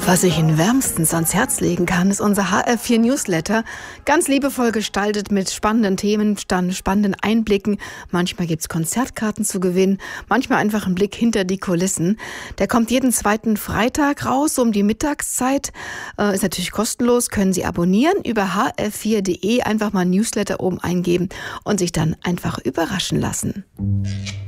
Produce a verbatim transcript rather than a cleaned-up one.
Was ich Ihnen wärmstens ans Herz legen kann, ist unser H R vier Newsletter. Ganz liebevoll gestaltet mit spannenden Themen, spannenden Einblicken. Manchmal gibt's Konzertkarten zu gewinnen, manchmal einfach einen Blick hinter die Kulissen. Der kommt jeden zweiten Freitag raus, um die Mittagszeit. Äh, ist natürlich kostenlos, können Sie abonnieren. Über h r vier punkt d e einfach mal Newsletter oben eingeben und sich dann einfach überraschen lassen.